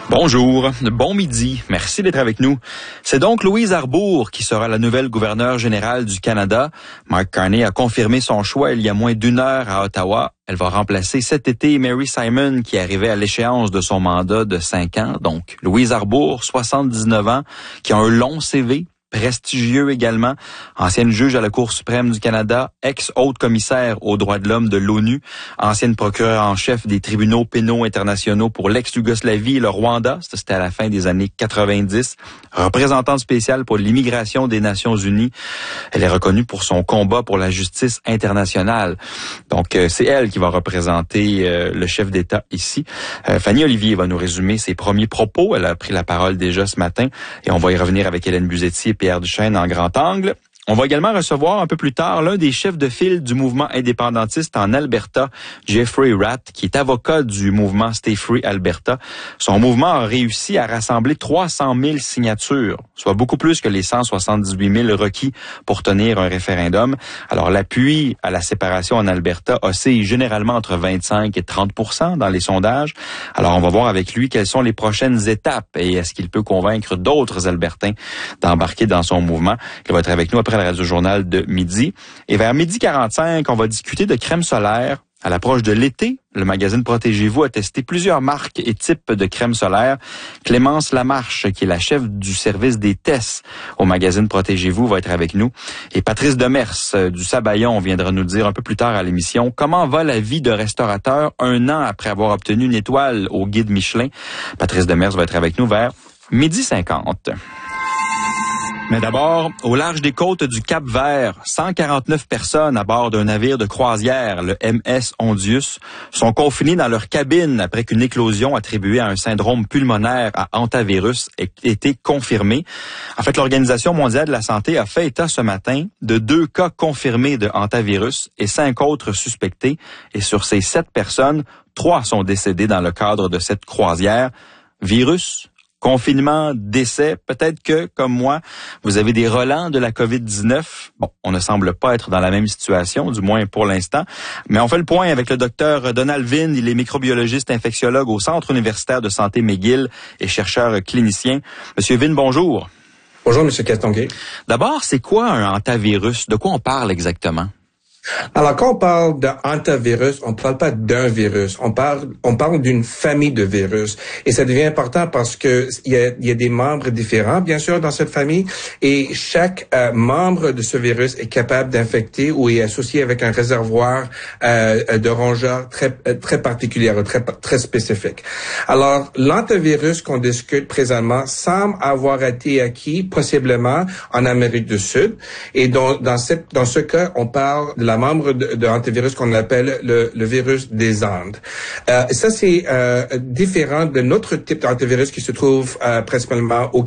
Bonjour, bon midi, merci d'être avec nous. C'est donc Louise Arbour qui sera la nouvelle gouverneure générale du Canada. Mark Carney a confirmé son choix il y a moins d'une heure à Ottawa. Elle va remplacer cet été Mary Simon qui arrivait à l'échéance de son mandat de 5 ans. Donc Louise Arbour, 79 ans, qui a un long CV. Prestigieux également, ancienne juge à la Cour suprême du Canada, ex-haute commissaire aux droits de l'homme de l'ONU, ancienne procureure en chef des tribunaux pénaux internationaux pour l'ex-Yougoslavie et le Rwanda, c'était à la fin des années 90, représentante spéciale pour l'immigration des Nations Unies. Elle est reconnue pour son combat pour la justice internationale. Donc, c'est elle qui va représenter le chef d'État ici. Fanny Olivier va nous résumer ses premiers propos. Elle a pris la parole déjà ce matin et on va y revenir avec Hélène Buzetti et Pierre Duchesne en grand angle. On va également recevoir un peu plus tard l'un des chefs de file du mouvement indépendantiste en Alberta, Jeffrey Ratt, qui est avocat du mouvement Stay Free Alberta. Son mouvement a réussi à rassembler 300 000 signatures, soit beaucoup plus que les 178 000 requis pour tenir un référendum. Alors l'appui à la séparation en Alberta oscille généralement entre 25 et 30 % dans les sondages. Alors on va voir avec lui quelles sont les prochaines étapes et est-ce qu'il peut convaincre d'autres Albertains d'embarquer dans son mouvement. Il va être avec nous après le Radio-Journal de midi. Et vers 12h45, on va discuter de crème solaire. À l'approche de l'été, le magazine Protégez-vous a testé plusieurs marques et types de crème solaire. Clémence Lamarche, qui est la chef du service des tests au magazine Protégez-vous, va être avec nous. Et Patrice Demers du Sabayon viendra nous dire un peu plus tard à l'émission comment va la vie de restaurateur 1 an après avoir obtenu une étoile au guide Michelin. Patrice Demers va être avec nous vers 12h50. Mais d'abord, au large des côtes du Cap-Vert, 149 personnes à bord d'un navire de croisière, le MS Ondius, sont confinées dans leur cabine après qu'une éclosion attribuée à un syndrome pulmonaire à hantavirus ait été confirmée. En fait, l'Organisation mondiale de la santé a fait état ce matin de 2 cas confirmés de hantavirus et 5 autres suspectés. Et sur ces 7 personnes, 3 sont décédées dans le cadre de cette croisière. Virus, confinement, décès, peut-être que, comme moi, vous avez des relents de la COVID-19. Bon, on ne semble pas être dans la même situation, du moins pour l'instant. Mais on fait le point avec le docteur Donald Vin. Il est microbiologiste infectiologue au Centre universitaire de santé McGill et chercheur clinicien. Monsieur Vin, bonjour. Bonjour, Monsieur Castonguay. D'abord, c'est quoi un hantavirus? De quoi on parle exactement? Alors, quand on parle de hantavirus, on ne parle pas d'un virus. On parle d'une famille de virus. Et ça devient important parce que il y a des membres différents, bien sûr, dans cette famille. Et chaque membre de ce virus est capable d'infecter ou est associé avec un réservoir de rongeurs très particulier, très spécifique. Alors, l'hantavirus qu'on discute présentement semble avoir été acquis possiblement en Amérique du Sud. Et dans ce cas, on parle de la membre de hantavirus qu'on appelle le virus des Andes. Ça, c'est différent de notre type d'hantavirus qui se trouve principalement au